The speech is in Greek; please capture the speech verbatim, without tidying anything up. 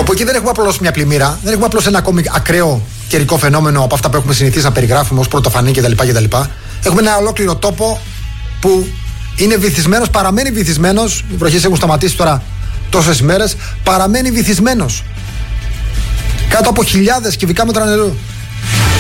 Όπου εκεί δεν έχουμε απλώς μια πλημμύρα, δεν έχουμε απλώς ένα ακόμη ακραίο καιρικό φαινόμενο από αυτά που έχουμε συνηθίσει να περιγράφουμε ως πρωτοφανή κτλ. κτλ. Έχουμε ένα ολόκληρο τόπο που είναι βυθισμένος, παραμένει βυθισμένος. Οι βροχές έχουν σταματήσει τώρα τόσες ημέρες, παραμένει βυθισμένος κάτω από χιλιάδες κυβικά μέτρα νερού.